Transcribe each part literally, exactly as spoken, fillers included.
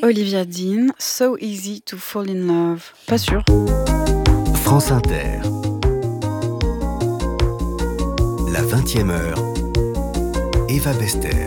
Olivia Dean, So Easy to Fall in Love. Pas sûr. France Inter. La vingtième heure. Eva Bester.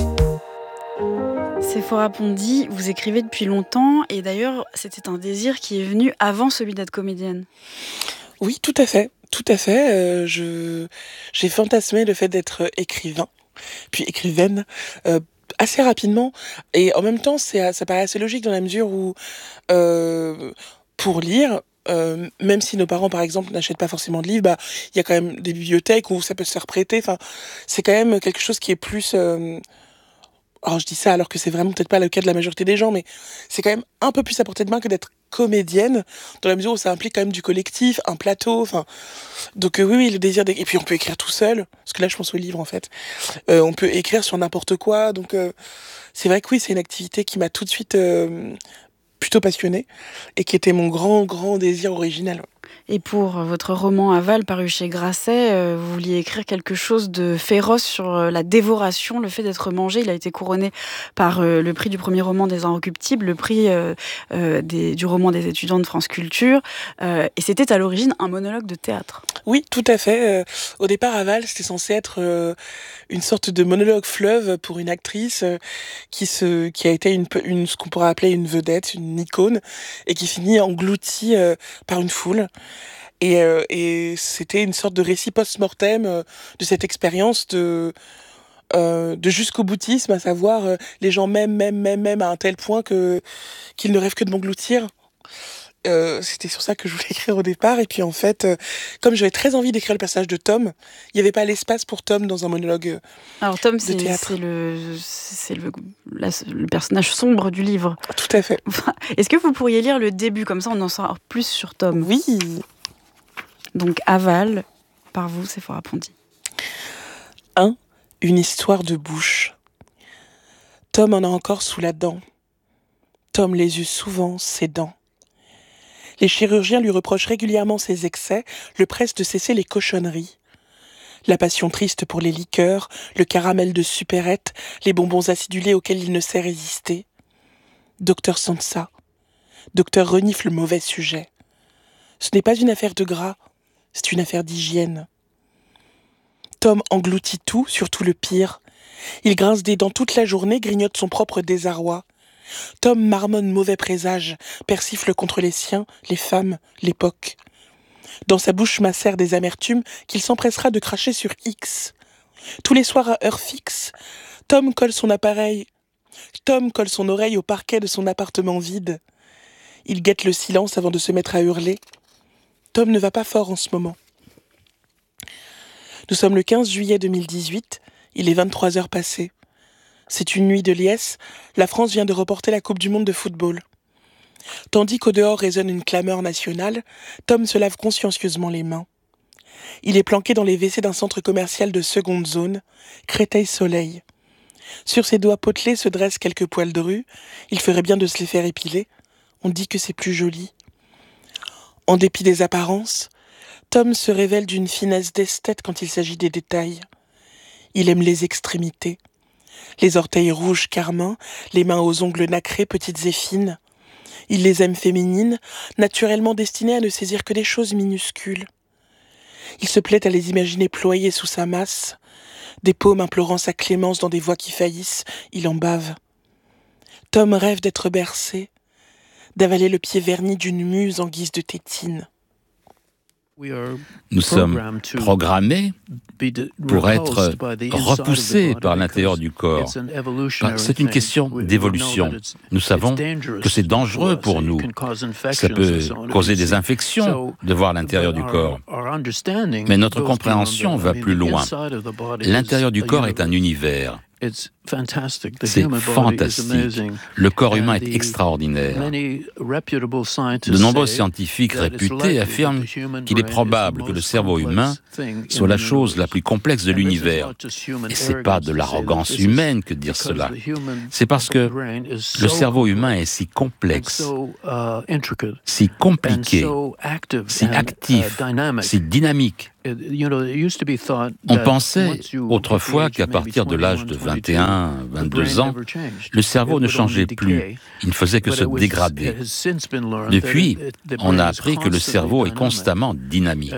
Séphora Pondy, vous écrivez depuis longtemps et d'ailleurs c'était un désir qui est venu avant celui d'être comédienne. Oui, tout à fait, tout à fait. Euh, je, j'ai fantasmé le fait d'être écrivain, puis écrivaine, euh, assez rapidement. Et en même temps, c'est, ça paraît assez logique dans la mesure où, euh, pour lire, euh, même si nos parents, par exemple, n'achètent pas forcément de livres, bah, il y a quand même des bibliothèques où ça peut se faire prêter. Enfin, c'est quand même quelque chose qui est plus... Euh, alors je dis ça alors que c'est vraiment peut-être pas le cas de la majorité des gens, mais c'est quand même un peu plus à portée de main que d'être comédienne, dans la mesure où ça implique quand même du collectif, un plateau, enfin... Donc euh, oui, oui, le désir d'écrire... Et puis on peut écrire tout seul, parce que là je pense au livre en fait. Euh, on peut écrire sur n'importe quoi, donc euh, c'est vrai que oui, c'est une activité qui m'a tout de suite euh, plutôt passionnée, et qui était mon grand, grand désir original. Et pour votre roman Aval, paru chez Grasset, euh, vous vouliez écrire quelque chose de féroce sur euh, la dévoration, le fait d'être mangé. Il a été couronné par euh, le prix du premier roman des Inrecuptibles, le prix euh, euh, des, du roman des étudiants de France Culture. Euh, et c'était à l'origine un monologue de théâtre. Oui, tout à fait. Euh, au départ, Aval, c'était censé être euh, une sorte de monologue fleuve pour une actrice euh, qui, se, qui a été une, une, ce qu'on pourrait appeler une vedette, une icône, et qui finit engloutie euh, par une foule. Et, euh, et c'était une sorte de récit post-mortem euh, de cette expérience de, euh, de jusqu'au boutisme, à savoir euh, les gens m'aiment, m'aiment, m'aiment, m'aiment à un tel point que, qu'ils ne rêvent que de m'engloutir. Euh, c'était sur ça que je voulais écrire au départ. Et puis en fait, euh, comme j'avais très envie d'écrire le personnage de Tom, il n'y avait pas l'espace pour Tom dans un monologue euh, Alors Tom, de c'est, théâtre. c'est, le, c'est le, la, le personnage sombre du livre. Tout à fait. Est-ce que vous pourriez lire le début, comme ça on en saura plus sur Tom ? Oui. Donc Aval, par vous, Séphora Pondy. un. Une histoire de bouche. Tom en a encore sous la dent. Tom les eut souvent, ses dents. Les chirurgiens lui reprochent régulièrement ses excès, le pressent de cesser les cochonneries. La passion triste pour les liqueurs, le caramel de supérette, les bonbons acidulés auxquels il ne sait résister. Docteur Sansa. Docteur renifle le mauvais sujet. Ce n'est pas une affaire de gras, c'est une affaire d'hygiène. Tom engloutit tout, surtout le pire. Il grince des dents toute la journée, grignote son propre désarroi. Tom marmonne mauvais présage, persifle contre les siens, les femmes, l'époque. Dans sa bouche macère des amertumes qu'il s'empressera de cracher sur X. Tous les soirs à heure fixe, Tom colle son appareil. Tom colle son oreille au parquet de son appartement vide. Il guette le silence avant de se mettre à hurler. Tom ne va pas fort en ce moment. Nous sommes le quinze juillet deux mille dix-huit, il est vingt-trois heures passées. C'est une nuit de liesse, la France vient de reporter la Coupe du Monde de football. Tandis qu'au dehors résonne une clameur nationale, Tom se lave consciencieusement les mains. Il est planqué dans les W C d'un centre commercial de seconde zone, Créteil-Soleil. Sur ses doigts potelés se dressent quelques poils de rue, il ferait bien de se les faire épiler. On dit que c'est plus joli. En dépit des apparences, Tom se révèle d'une finesse d'esthète quand il s'agit des détails. Il aime les extrémités. Les orteils rouges carmins, les mains aux ongles nacrés, petites et fines. Il les aime féminines, naturellement destinées à ne saisir que des choses minuscules. Il se plaît à les imaginer ployées sous sa masse, des paumes implorant sa clémence dans des voix qui faillissent, il en bave. Tom rêve d'être bercé, d'avaler le pied verni d'une muse en guise de tétine. Nous sommes programmés pour être repoussés par l'intérieur du corps. C'est une question d'évolution. Nous savons que c'est dangereux pour nous. Ça peut causer des infections de voir l'intérieur du corps. Mais notre compréhension va plus loin. L'intérieur du corps est un univers. C'est fantastique. Le corps humain est extraordinaire. De nombreux scientifiques réputés affirment qu'il est probable que le cerveau humain soit la chose la plus complexe de l'univers. Et c'est pas de l'arrogance humaine que de dire cela. C'est parce que le cerveau humain est si complexe, si compliqué, si actif, si dynamique. On pensait autrefois qu'à partir de l'âge de vingt et un un, vingt-deux ans, le cerveau ne changeait plus, il ne faisait que se dégrader. Depuis, on a appris que le cerveau est constamment dynamique.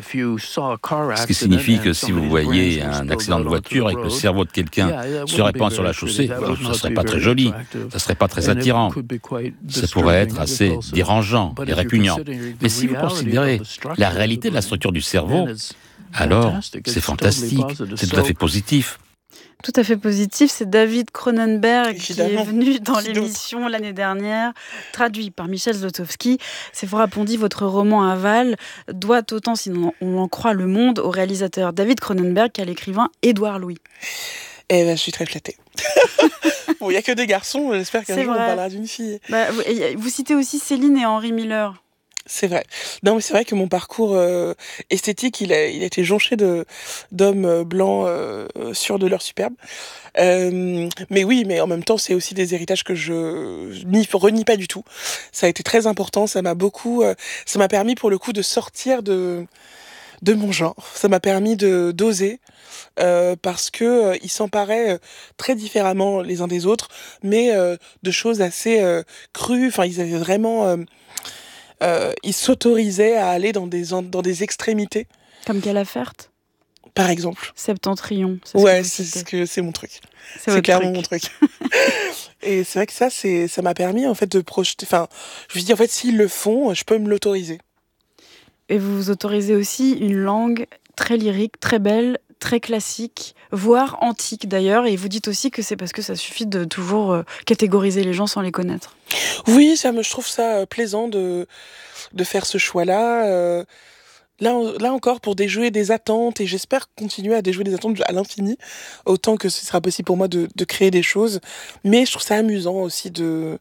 Ce qui signifie que si vous voyez un accident de voiture et que le cerveau de quelqu'un se répand sur la chaussée, ça ne serait pas très joli, ça ne serait pas très attirant. Ça pourrait être assez dérangeant et répugnant. Mais si vous considérez la réalité de la structure du cerveau, alors c'est fantastique, c'est tout à fait positif. Tout à fait positif, c'est David Cronenberg Évidemment. qui est venu dans Qui l'émission l'année dernière, traduit par Michel Zlotowski. Sephora Pondy, votre roman Aval doit autant, si on en croit Le Monde, au réalisateur David Cronenberg qu'à l'écrivain Édouard Louis. Eh ben, je suis très flattée. Bon, il n'y a que des garçons, j'espère qu'un C'est jour vrai. on parlera d'une fille. Bah, vous, et vous citez aussi Céline et Henri Miller. C'est vrai. Non, mais c'est vrai que mon parcours euh, esthétique, il a, il a été jonché de d'hommes euh, blancs euh, sûrs de leur superbe. Euh, mais oui, mais en même temps, c'est aussi des héritages que je nie, renie pas du tout. Ça a été très important. Ça m'a beaucoup, euh, ça m'a permis pour le coup de sortir de de mon genre. Ça m'a permis de d'oser. Euh, parce que euh, ils s'emparaient euh, très différemment les uns des autres, mais euh, de choses assez euh, crues. Enfin, ils avaient vraiment, euh, euh, ils s'autorisaient à aller dans des dans des extrémités. Comme Calafert, Par exemple. Septentrion. C'est ce Ouais, que vous c'est citez. ce que c'est mon truc. C'est C'est votre clairement truc. mon truc. Et c'est vrai que ça, c'est ça m'a permis en fait de projeter. Enfin, je me dis en fait, s'ils le font, je peux me l'autoriser. Et vous vous autorisez aussi une langue très lyrique, très belle, très classique, voire antique d'ailleurs. Et vous dites aussi que c'est parce que ça suffit de toujours euh, catégoriser les gens sans les connaître. Oui, ça me, je trouve ça euh, plaisant de de faire ce choix-là. Euh, là, en- là encore, pour déjouer des attentes, et j'espère continuer à déjouer des attentes à l'infini, autant que ce sera possible pour moi de, de créer des choses. Mais je trouve ça amusant aussi de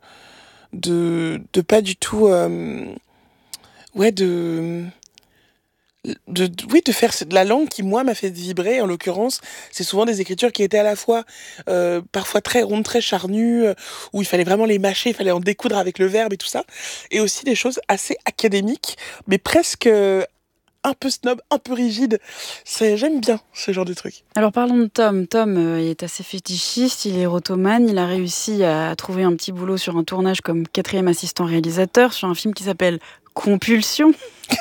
de de pas du tout, euh, ouais, de de, de- oui, de faire de la langue qui, moi, m'a fait vibrer. En l'occurrence, c'est souvent des écritures qui étaient à la fois euh, parfois très rondes, très charnues, euh, où il fallait vraiment les mâcher, il fallait en découdre avec le verbe et tout ça, et aussi des choses assez académiques, mais presque euh, un peu snob, un peu rigide. C'est, j'aime bien ce genre de truc. Alors parlons de Tom. Tom euh, est assez fétichiste, il est érotomane, il a réussi à trouver un petit boulot sur un tournage comme quatrième assistant réalisateur sur un film qui s'appelle Compulsion.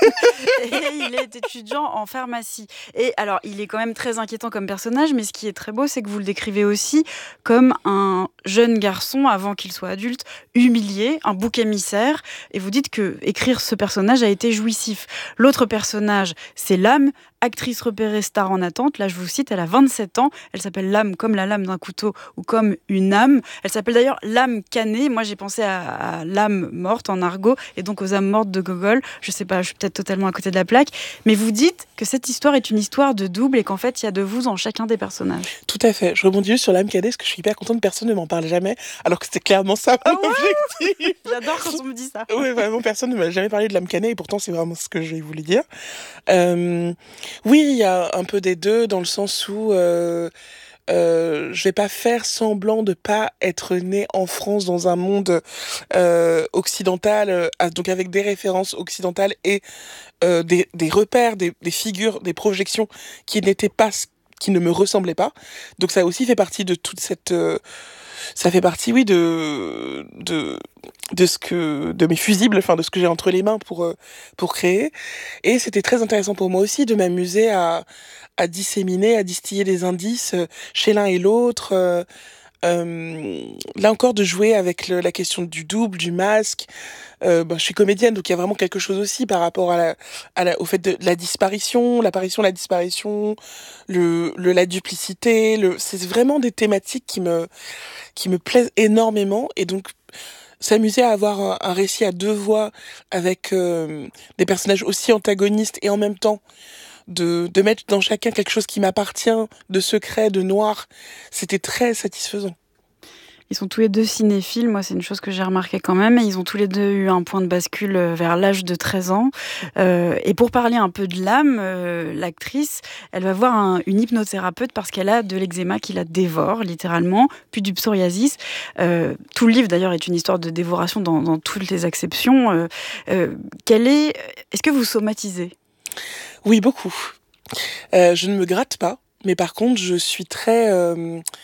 Et il est étudiant en pharmacie. Et alors, il est quand même très inquiétant comme personnage, mais ce qui est très beau, c'est que vous le décrivez aussi comme un jeune garçon, avant qu'il soit adulte, humilié, un bouc émissaire. Et vous dites que écrire ce personnage a été jouissif. L'autre personnage, c'est l'âme, actrice repérée, star en attente. Là, je vous cite, elle a vingt-sept ans. Elle s'appelle l'âme comme la lame d'un couteau ou comme une âme. Elle s'appelle d'ailleurs l'âme cannée. Moi, j'ai pensé à, à l'âme morte en argot et donc aux âmes mortes de Gogol. Je sais pas, je suis peut-être totalement à côté de la plaque. Mais vous dites que cette histoire est une histoire de double et qu'en fait, il y a de vous en chacun des personnages. Tout à fait. Je rebondis juste sur l'âme cadet, parce que je suis hyper contente, personne ne m'en parle jamais, alors que c'était clairement ça mon objectif. J'adore quand on me dit ça. Oui, vraiment, personne ne m'a jamais parlé de l'âme cannée, et pourtant c'est vraiment ce que je voulais dire. Euh, oui, il y a un peu des deux, dans le sens où euh, euh, je vais pas faire semblant de pas être née en France dans un monde euh, occidental, euh, donc avec des références occidentales et euh, des, des repères, des, des figures, des projections qui n'étaient pas, qui ne me ressemblaient pas. Donc ça aussi fait partie de toute cette... euh, ça fait partie, oui, de, de, de, ce que, de mes fusibles, enfin de ce que j'ai entre les mains pour, euh, pour créer. Et c'était très intéressant pour moi aussi de m'amuser à, à disséminer, à distiller des indices euh, chez l'un et l'autre. Euh, euh, là encore, de jouer avec le, la question du double, du masque. Euh, bah, je suis comédienne, donc il y a vraiment quelque chose aussi par rapport à la, à la, au fait de la disparition, l'apparition, la disparition, le, le, la duplicité. Le, c'est vraiment des thématiques qui me, qui me plaisent énormément. Et donc, s'amuser à avoir un, un récit à deux voix avec euh, des personnages aussi antagonistes et en même temps de, de mettre dans chacun quelque chose qui m'appartient, de secret, de noir, c'était très satisfaisant. Ils sont tous les deux cinéphiles, moi c'est une chose que j'ai remarqué quand même, et ils ont tous les deux eu un point de bascule vers l'âge de treize ans. Euh, et pour parler un peu de l'âme, euh, l'actrice, elle va voir un, une hypnothérapeute parce qu'elle a de l'eczéma qui la dévore, littéralement, puis du psoriasis. Euh, tout le livre d'ailleurs est une histoire de dévoration dans, dans toutes les acceptions. Euh, euh, quelle est, est-ce que vous somatisez ? Oui, beaucoup. Euh, je ne me gratte pas, mais par contre je suis très... Euh,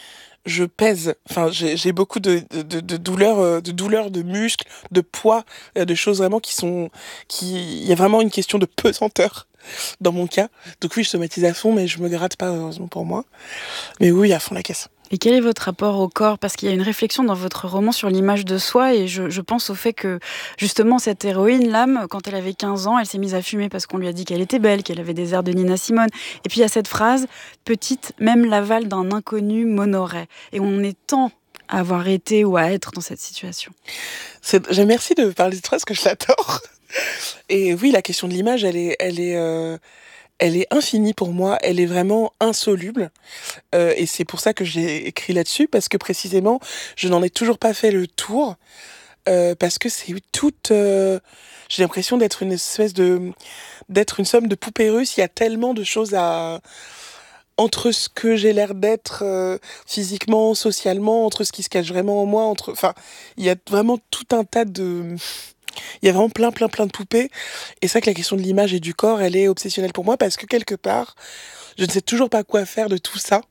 je pèse. Enfin, j'ai, j'ai beaucoup de, de, de douleurs, de douleurs de muscles, de poids, de choses vraiment qui sont, qui, il y a vraiment une question de pesanteur dans mon cas. Donc oui, je somatise à fond, mais je me gratte pas, heureusement pour moi. Mais oui, à fond la caisse. Et quel est votre rapport au corps ? Parce qu'il y a une réflexion dans votre roman sur l'image de soi, et je, je pense au fait que, justement, cette héroïne, l'âme, quand elle avait quinze ans, elle s'est mise à fumer parce qu'on lui a dit qu'elle était belle, qu'elle avait des airs de Nina Simone. Et puis il y a cette phrase, « Petite, même l'aval d'un inconnu m'honorait ». Et on est tant à avoir été ou à être dans cette situation. C'est, je merci de parler de cette phrase, parce que je l'adore. Et oui, la question de l'image, elle est... Elle est euh... Elle est infinie pour moi, elle est vraiment insoluble. Euh, et c'est pour ça que j'ai écrit là-dessus, parce que précisément, je n'en ai toujours pas fait le tour. Euh, parce que c'est toute... Euh, j'ai l'impression d'être une espèce de... d'être une somme de poupées russes. Il y a tellement de choses à... entre ce que j'ai l'air d'être euh, physiquement, socialement, entre ce qui se cache vraiment en moi, entre... Enfin, il y a vraiment tout un tas de... Il y a vraiment plein, plein, plein de poupées. Et c'est vrai que la question de l'image et du corps, elle est obsessionnelle pour moi parce que quelque part, je ne sais toujours pas quoi faire de tout ça.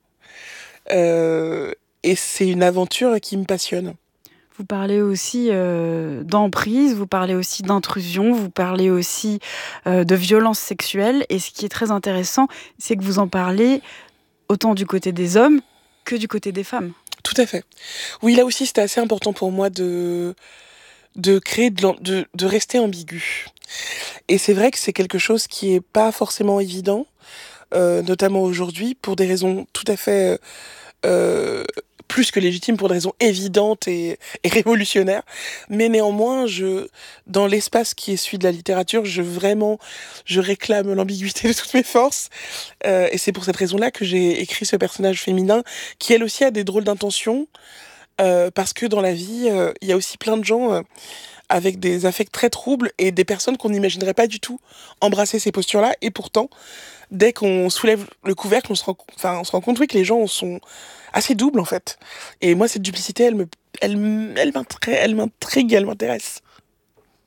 Euh, et c'est une aventure qui me passionne. Vous parlez aussi euh, d'emprise, vous parlez aussi d'intrusion, vous parlez aussi euh, de violence sexuelle. Et ce qui est très intéressant, c'est que vous en parlez autant du côté des hommes que du côté des femmes. Tout à fait. Oui, là aussi, c'était assez important pour moi de... de créer, de, de, de rester ambigu. Et c'est vrai que c'est quelque chose qui est pas forcément évident, euh, notamment aujourd'hui, pour des raisons tout à fait euh, plus que légitimes, pour des raisons évidentes et, et révolutionnaires. Mais néanmoins, je, dans l'espace qui est celui de la littérature, je vraiment, je réclame l'ambiguïté de toutes mes forces. Euh, et c'est pour cette raison-là que j'ai écrit ce personnage féminin, qui elle aussi a des drôles d'intentions. Euh, parce que dans la vie, il euh, y a aussi plein de gens euh, avec des affects très troubles et des personnes qu'on n'imaginerait pas du tout embrasser ces postures-là. Et pourtant, dès qu'on soulève le couvercle, on se rend, enfin, on se rend compte oui, que les gens sont assez doubles en fait. Et moi, cette duplicité, elle me, elle, elle m'intrigue, elle m'intrigue, elle m'intéresse.